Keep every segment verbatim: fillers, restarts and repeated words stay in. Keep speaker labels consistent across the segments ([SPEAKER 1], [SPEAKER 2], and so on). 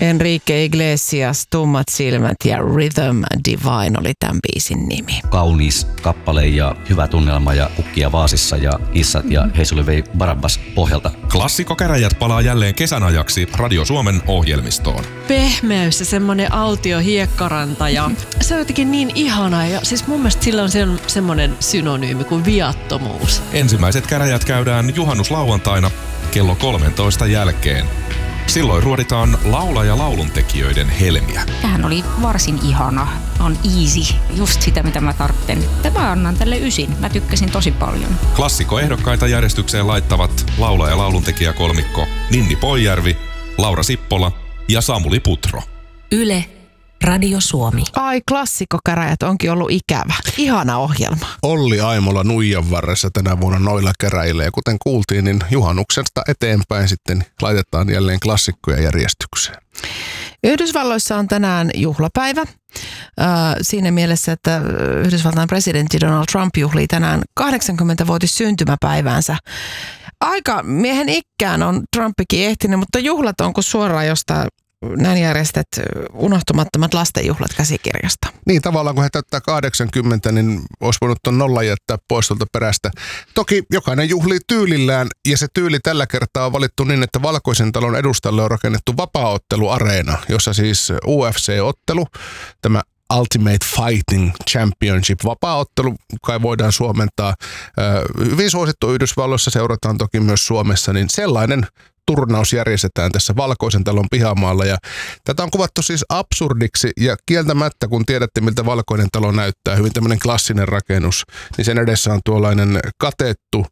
[SPEAKER 1] Enrique Iglesias, Tummat silmät ja Rhythm Divine oli tämän biisin nimi.
[SPEAKER 2] Kaunis kappale ja hyvä tunnelma ja kukkia vaasissa ja kissat ja Heisuli vei Barabbas pohjalta.
[SPEAKER 3] Klassikkokäräjät palaa jälleen kesän ajaksi Radio Suomen ohjelmistoon.
[SPEAKER 4] Pehmeys ja semmoinen autio hiekkaranta ja se on jotenkin niin ihana ja siis mun mielestä sillä on se, semmoinen synonyymi kuin viattomuus.
[SPEAKER 3] Ensimmäiset käräjät käydään juhannuslauantaina kello kolmentoista jälkeen. Silloin ruoditaan laula- ja lauluntekijöiden helmiä.
[SPEAKER 5] Tämähän oli varsin ihana. On easy. Just sitä, mitä mä tarvitsen. Mä annan tälle ysin. Mä tykkäsin tosi paljon.
[SPEAKER 3] Klassikkoehdokkaita järjestykseen laittavat laula- ja lauluntekijäkolmikko Ninni Poijärvi, Laura Sippola ja Samuli Putro.
[SPEAKER 6] Yle, Radio Suomi.
[SPEAKER 1] Ai, klassikkokäräjät onkin ollut ikävä. Ihana ohjelma.
[SPEAKER 7] Olli Aimola Nuijan varressa tänä vuonna noilla käräjillä. Ja kuten kuultiin, niin juhannuksesta eteenpäin sitten laitetaan jälleen klassikkoja järjestykseen.
[SPEAKER 1] Yhdysvalloissa on tänään juhlapäivä. Äh, siinä mielessä, että Yhdysvaltain presidentti Donald Trump juhlii tänään kahdeksankymmenvuotis syntymäpäiväänsä. Aika miehen ikkään on Trumpikin ehtinyt, mutta juhlat on kuin suoraan jostain näin järjestet unohtumattomat lastenjuhlat käsikirjasta.
[SPEAKER 7] Niin, tavallaan kun he täyttää kahdeksankymmentä, niin olisi voinut tuon nolla jättää pois tuolta perästä. Toki jokainen juhlii tyylillään, ja se tyyli tällä kertaa on valittu niin, että Valkoisen talon edustalle on rakennettu vapaa-otteluareena, jossa siis U F C-ottelu, tämä Ultimate Fighting Championship vapaa-ottelu, kai voidaan suomentaa. Hyvin suosittu Yhdysvalloissa, seurataan toki myös Suomessa, niin sellainen turnaus järjestetään tässä Valkoisen talon pihamaalla ja tätä on kuvattu siis absurdiksi ja kieltämättä, kun tiedätte miltä Valkoinen talo näyttää, hyvin tämmöinen klassinen rakennus, niin sen edessä on tuollainen katettu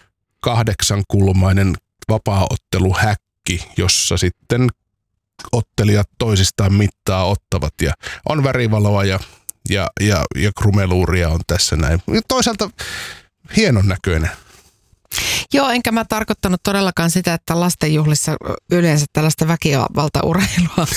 [SPEAKER 7] kahdeksankulmainen vapaa-otteluhäkki, jossa sitten ottelijat toisistaan mittaa ottavat ja on värivaloa ja, ja, ja, ja krumeluuria on tässä näin. Toisaalta hienon näköinen.
[SPEAKER 1] Joo, enkä mä tarkoittanut todellakaan sitä, että lastenjuhlissa yleensä tällaista väkivaltaurheilua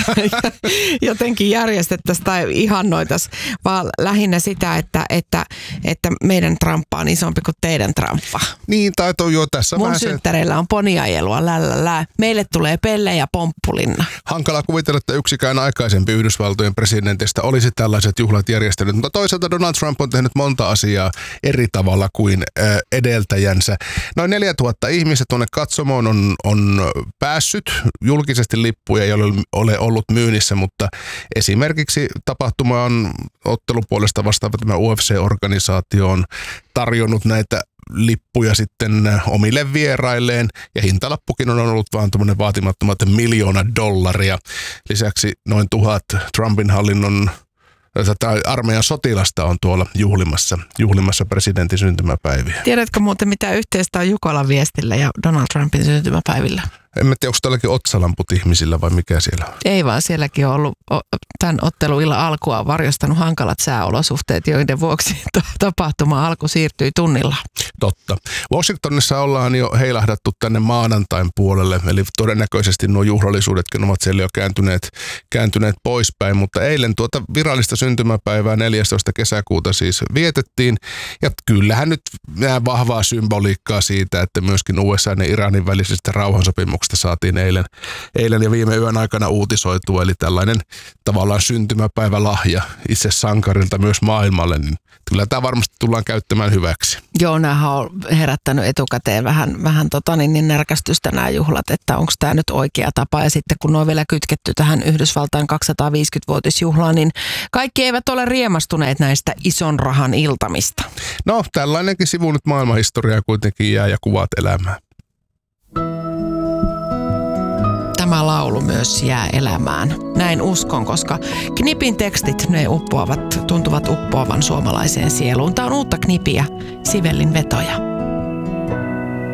[SPEAKER 1] jotenkin järjestettäisiin tai ihannoitaisiin, vaan lähinnä sitä, että, että, että meidän tramppa on isompi kuin teidän tramppa.
[SPEAKER 7] Niin, tai toi jo tässä
[SPEAKER 1] mun
[SPEAKER 7] vähän
[SPEAKER 1] synttäreillä on poniajelua, lällälä. Meille tulee pelle ja pomppulinna.
[SPEAKER 7] Hankala kuvitella, että yksikään aikaisempi Yhdysvaltojen presidentistä olisi tällaiset juhlat järjestänyt, mutta toisaalta Donald Trump on tehnyt monta asiaa eri tavalla kuin äh, edeltäjänsä. Noin neljätuhatta ihmistä tuonne katsomoon on, on päässyt. Julkisesti lippuja ei ole, ole ollut myynnissä, mutta esimerkiksi tapahtuma on ottelupuolesta vastaava tämä U F C-organisaatio on tarjonnut näitä lippuja sitten omille vierailleen ja hintalappukin on ollut vaan tuommoinen vaatimattomat miljoona dollaria. Lisäksi noin tuhat Trumpin hallinnon tai armeijan sotilasta on tuolla juhlimassa, juhlimassa presidentin syntymäpäiviä.
[SPEAKER 1] Tiedätkö muuten mitä yhteistä on Jukolan viestillä ja Donald Trumpin syntymäpäivillä?
[SPEAKER 7] En mä tiedä, onko tälläkin otsalamput ihmisillä vai mikä siellä on?
[SPEAKER 1] Ei vaan, sielläkin on ollut tämän otteluillan alkua varjostanut hankalat sääolosuhteet, joiden vuoksi tapahtuma alku siirtyi tunnilla.
[SPEAKER 7] Totta. Washingtonissa ollaan jo heilahdattu tänne maanantain puolelle, eli todennäköisesti nuo juhlallisuudetkin ovat siellä jo kääntyneet, kääntyneet poispäin, mutta eilen tuota virallista syntymäpäivää neljästoista kesäkuuta siis vietettiin, ja kyllähän nyt nähdään vahvaa symboliikkaa siitä, että myöskin U S A ja Iranin välisestä rauhansopimuksesta saatiin eilen, eilen ja viime yön aikana uutisoitua, eli tällainen tavallaan syntymäpäivälahja itse sankarilta myös maailmalle, niin kyllä tämä varmasti tullaan käyttämään hyväksi.
[SPEAKER 1] Joo, nämähän on herättänyt etukäteen vähän, vähän tota, niin, niin närkästystä nämä juhlat, että onko tämä nyt oikea tapa. Ja sitten kun ne on vielä kytketty tähän Yhdysvaltain kaksisataaviisikymmenvuotisjuhlaan, niin kaikki eivät ole riemastuneet näistä ison rahan iltamista.
[SPEAKER 7] No, tällainenkin sivu nyt maailmanhistoriaa kuitenkin jää ja kuvat elämää.
[SPEAKER 1] Tämä laulu myös jää elämään. Näin uskon, koska Knipin tekstit, ne uppoavat, tuntuvat uppoavan suomalaiseen sieluun. Tämä on uutta Knipiä, Sivellin vetoja.